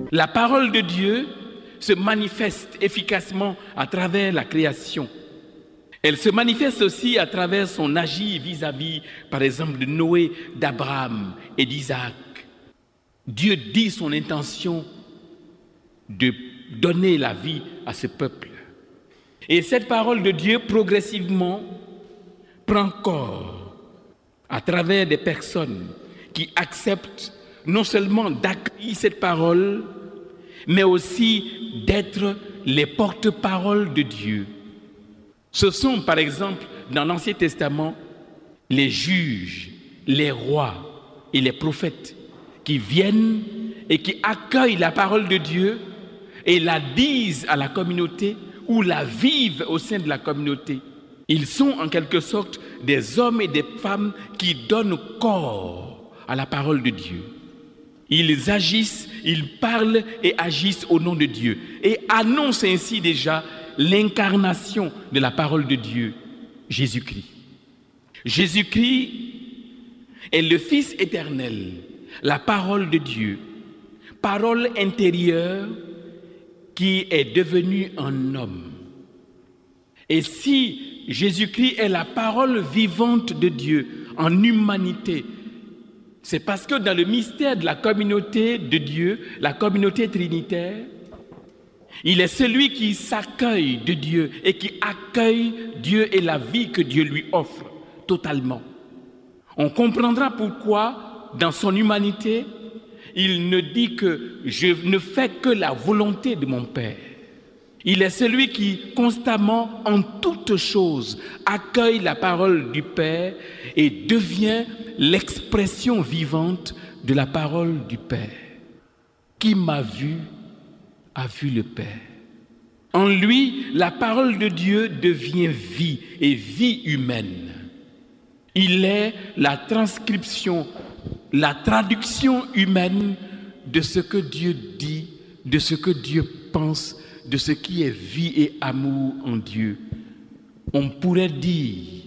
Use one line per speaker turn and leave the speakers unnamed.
La parole de Dieu se manifeste efficacement à travers la création. Elle se manifeste aussi à travers son agir vis-à-vis, par exemple, de Noé, d'Abraham et d'Isaac. Dieu dit son intention de donner la vie à ce peuple. Et cette parole de Dieu, progressivement, prend corps à travers des personnes qui acceptent non seulement d'accueillir cette parole, mais aussi d'être les porte-paroles de Dieu. Ce sont, par exemple, dans l'Ancien Testament, les juges, les rois et les prophètes qui viennent et qui accueillent la parole de Dieu et la disent à la communauté ou la vivent au sein de la communauté. Ils sont en quelque sorte des hommes et des femmes qui donnent corps à la parole de Dieu. Ils agissent, ils parlent et agissent au nom de Dieu et annoncent ainsi déjà l'incarnation de la parole de Dieu, Jésus-Christ. Jésus-Christ est le Fils éternel, la parole de Dieu, parole intérieure qui est devenue un homme. Et si Jésus-Christ est la parole vivante de Dieu en humanité, c'est parce que dans le mystère de la communauté de Dieu, la communauté trinitaire, il est celui qui s'accueille de Dieu et qui accueille Dieu et la vie que Dieu lui offre totalement. On comprendra pourquoi, dans son humanité, il ne dit que je ne fais que la volonté de mon Père. Il est celui qui constamment, en toutes choses, accueille la parole du Père et devient l'expression vivante de la parole du Père. Qui m'a vu a vu le Père. En lui, la parole de Dieu devient vie et vie humaine. Il est la transcription, la traduction humaine de ce que Dieu dit, de ce que Dieu pense, de ce qui est vie et amour en Dieu. On pourrait dire